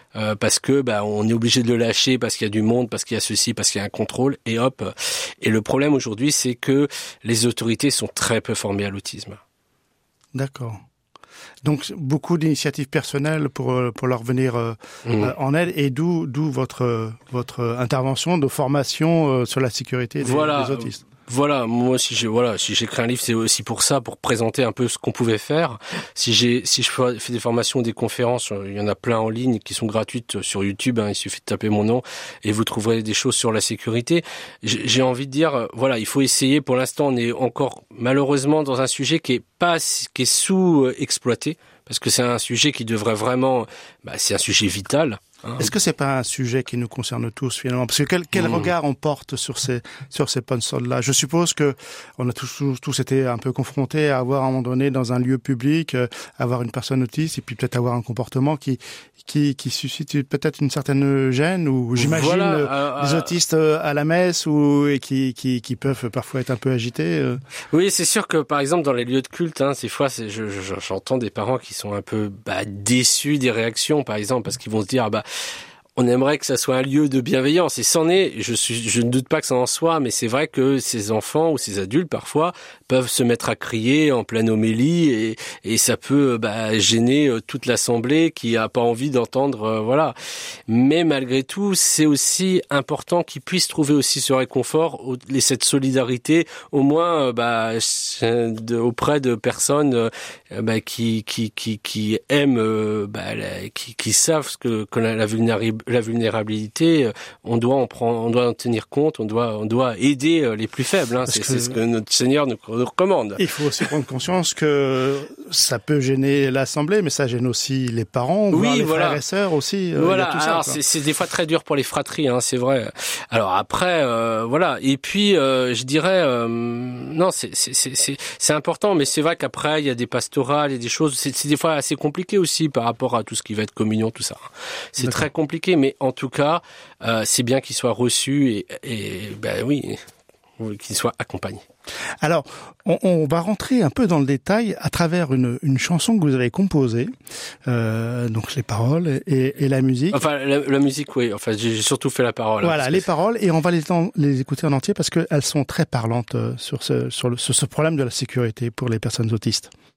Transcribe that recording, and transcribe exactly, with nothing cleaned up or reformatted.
euh, parce que bah on est obligé de le lâcher parce qu'il y a du monde, parce qu'il y a ceci, parce qu'il y a un contrôle et hop. Et le problème aujourd'hui, c'est que les autorités sont très peu formées à l'autisme. D'accord. Donc beaucoup d'initiatives personnelles pour pour leur venir euh, mmh. euh, en aide, et d'où d'où votre votre intervention de formation euh, sur la sécurité des, voilà. des autistes. Voilà, moi si j'ai voilà, si j'ai écrit un livre, c'est aussi pour ça, pour présenter un peu ce qu'on pouvait faire. Si j'ai si je fais des formations, des conférences, il y en a plein en ligne qui sont gratuites sur YouTube, hein, il suffit de taper mon nom et vous trouverez des choses sur la sécurité. J'ai envie de dire voilà, il faut essayer. Pour l'instant, on est encore malheureusement dans un sujet qui est pas qui est sous-exploité parce que c'est un sujet qui devrait vraiment bah c'est un sujet vital. Est-ce que c'est pas un sujet qui nous concerne tous finalement? Parce que quel, quel mmh. regard on porte sur ces sur ces personnes-là? Je suppose que on a tous, tous tous été un peu confrontés à avoir à un moment donné dans un lieu public, euh, avoir une personne autiste et puis peut-être avoir un comportement qui qui qui suscite peut-être une certaine gêne, ou j'imagine voilà, euh, des euh, autistes à la messe ou et qui qui qui peuvent parfois être un peu agités. Euh. Oui, c'est sûr que par exemple dans les lieux de culte, hein, ces fois, c'est, je, je, j'entends des parents qui sont un peu bah, déçus des réactions, par exemple, parce qu'ils vont se dire ah, bah on aimerait que ça soit un lieu de bienveillance, et c'en est. Je suis, je ne doute pas que ça en soit, mais c'est vrai que ces enfants ou ces adultes parfois peuvent se mettre à crier en pleine homélie, et, et ça peut bah, gêner toute l'assemblée qui a pas envie d'entendre, euh, voilà. Mais malgré tout, c'est aussi important qu'ils puissent trouver aussi ce réconfort et cette solidarité, au moins euh, bah, de, auprès de personnes euh, bah, qui, qui, qui, qui aiment, euh, bah, la, qui, qui savent ce que, que la, la vulnérabilité. La vulnérabilité, on doit en prendre, on doit en tenir compte, on doit, on doit aider les plus faibles. Hein. C'est, que c'est ce que notre Seigneur nous, nous recommande. Il faut aussi prendre conscience que ça peut gêner l'assemblée, mais ça gêne aussi les parents, oui, les voilà. frères et sœurs aussi. Voilà. Tout Alors ça, c'est, c'est des fois très dur pour les fratries, hein, c'est vrai. Alors après, euh, voilà. Et puis euh, je dirais, euh, non, c'est, c'est, c'est, c'est, c'est important, mais c'est vrai qu'après il y a des pastorales et des choses. C'est, c'est des fois assez compliqué aussi par rapport à tout ce qui va être communion, tout ça. C'est D'accord. très compliqué. Mais en tout cas, euh, c'est bien qu'il soit reçu et, et ben oui, qu'il soit accompagné. Alors, on, on va rentrer un peu dans le détail à travers une, une chanson que vous avez composée, euh, donc les paroles et, et la musique. Enfin, la, la musique, oui. Enfin, j'ai surtout fait la parole. Voilà, hein, les paroles, et on va les, les écouter en entier parce qu'elles sont très parlantes sur ce, sur, le, sur ce problème de la sécurité pour les personnes autistes.